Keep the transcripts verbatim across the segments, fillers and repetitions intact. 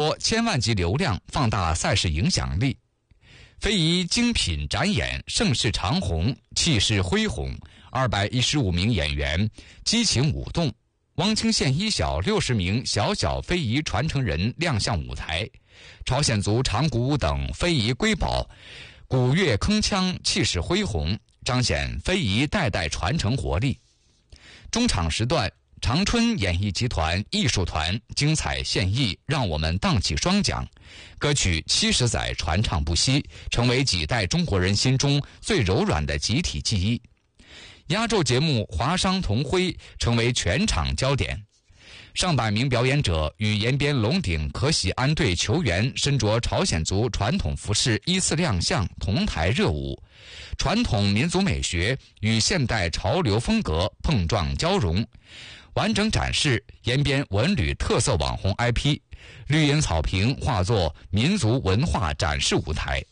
播千万级流量，放大赛事影响力。非遗精品展演盛世长虹，气势恢宏，二百一十五名演员激情舞动。汪清县一小六十名小小非遗传承人亮相舞台，朝鲜族长鼓舞等非遗瑰宝，鼓乐铿锵，气势恢宏，彰显非遗代代传承活力。中场时段，长春演艺集团艺术团精彩献艺，让我们荡起双桨。歌曲七十载传唱不息，成为几代中国人心中最柔软的集体记忆。压轴节目华商同辉成为全场焦点，上百名表演者与延边龙鼎可喜安队球员身着朝鲜族传统服饰依次亮相，同台热舞，传统民族美学与现代潮流风格碰撞交融，完整展示延边文旅特色网红 I P， 绿荫草坪化作民族文化展示舞台。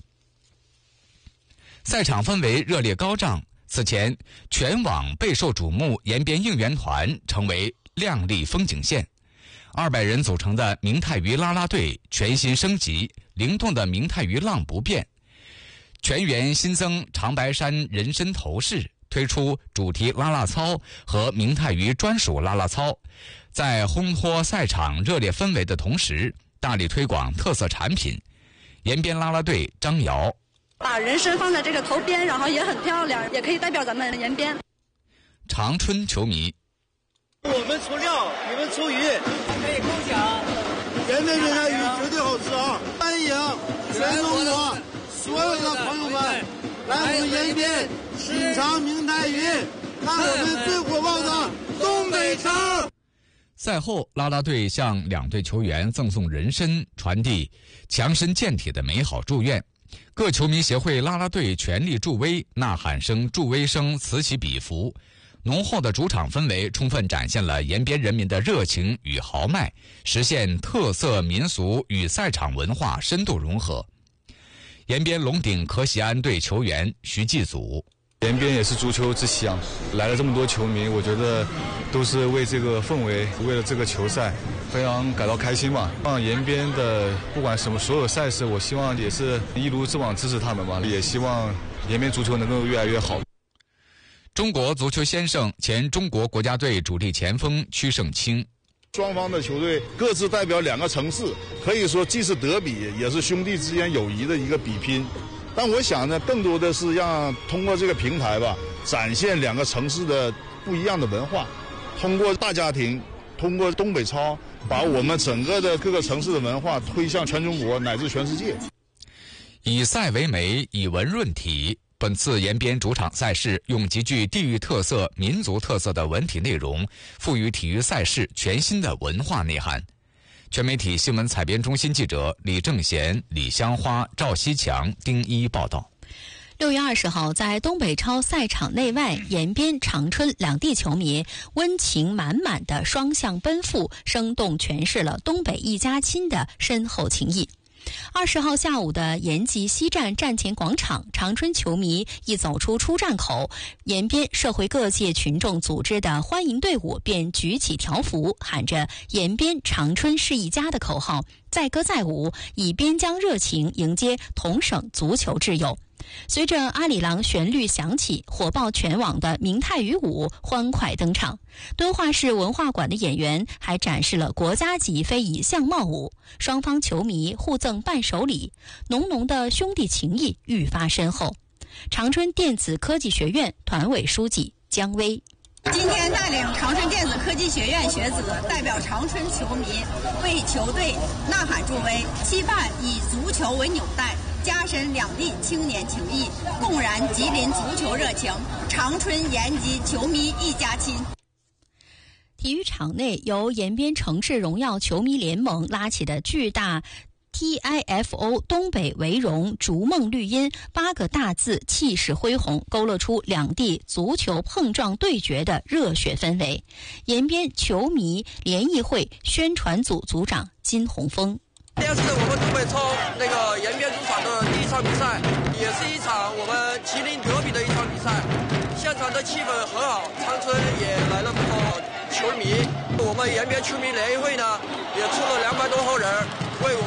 赛场氛围热烈高涨，此前全网备受瞩目延边应援团成为亮丽风景线。二百人组成的明太鱼啦啦队全新升级，灵动的明太鱼浪不变，全员新增长白山人参头饰，推出主题啦啦操和明太鱼专属啦啦操，在烘托赛场热烈氛围的同时，大力推广特色产品。延边啦啦队张瑶把人参放在这个头边，然后也很漂亮，也可以代表咱们延边。 长春球迷， 我们出料，你们出鱼，可以共享。延边明太鱼绝对好吃啊！欢迎全中国所有的朋友们来我们延边品尝明太鱼，看我们最火爆的东北超。 赛后，啦啦队向两队球员赠送人参，传递强身健体的美好祝愿。各球迷协会啦啦队全力助威，呐喊声、助威声此起彼伏。浓厚的主场氛围充分展现了延边人民的热情与豪迈，实现特色民俗与赛场文化深度融合。延边龙鼎可喜安队球员徐继祖， 延边也是足球之乡，来了这么多球迷，我觉得都是为这个氛围，为了这个球赛，非常感到开心吧。让延边的不管什么所有赛事，我希望也是一如既往支持他们吧，也希望延边足球能够越来越好。 中国足球先生、前中国国家队主力前锋曲胜清， 双方的球队各自代表两个城市，可以说既是德比，也是兄弟之间友谊的一个比拼。但我想呢，更多的是让通过这个平台吧，展现两个城市的不一样的文化，通过大家庭，通过东北超，把我们整个的各个城市的文化推向全中国乃至全世界。 以赛为媒，以文润体。本次延边主场赛事用极具地域特色、民族特色的文体内容，赋予体育赛事全新的文化内涵。全媒体新闻采编中心记者李正贤、李香花、赵西强、丁一报道。 六月二十号，在东北超赛场内外，延边、长春两地球迷温情满满的双向奔赴，生动诠释了东北一家亲的深厚情谊。二十号下午的延吉西站站前广场，长春球迷一走出出站口，延边社会各界群众组织的欢迎队伍便举起条幅，喊着延边长春是一家的口号，载歌载舞，以边疆热情迎接同省足球挚友。随着阿里郎旋律响起，火爆全网的明太鱼舞欢快登场。敦化市文化馆的演员还展示了国家级非遗相貌舞，双方球迷互赠伴手礼，浓浓的兄弟情谊愈发深厚。长春电子科技学院团委书记姜威， 今天带领长春电子科技学院学子代表长春球迷为球队呐喊助威，期盼以足球为纽带，加深两地青年情谊，共燃吉林足球热情，长春延吉球迷一家亲。 体育场内由延边城市荣耀球迷联盟拉起的巨大 T I F O 东北为荣逐梦绿荫八个大字气势恢宏，勾勒出两地足球碰撞对决的热血氛围。延边球迷联谊会宣传组组长金洪峰， 今天是我们东北超那个延边主场的第一场比赛，也是一场我们吉林德比的一场比赛。现场的气氛很好，长春也来了不少球迷。我们延边球迷联谊会呢，也出了两百多号人，为我